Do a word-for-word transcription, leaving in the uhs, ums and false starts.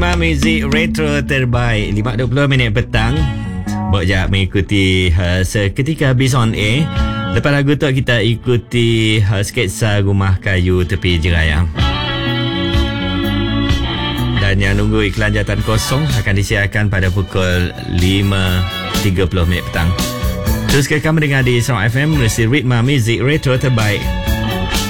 Ritma Muzik Retro terbaik lima dua puluh minit petang. Buat jap mengikuti uh, seketika habis on air. Lepas lagu tu kita ikuti uh, sketsa rumah kayu tepi Jerayang. Dan yang nunggu iklan jatan kosong akan disiarkan pada pukul lima tiga puluh minit petang. Terus kekal mendengar di Sound F M, mesti Ritma Muzik Retro terbaik.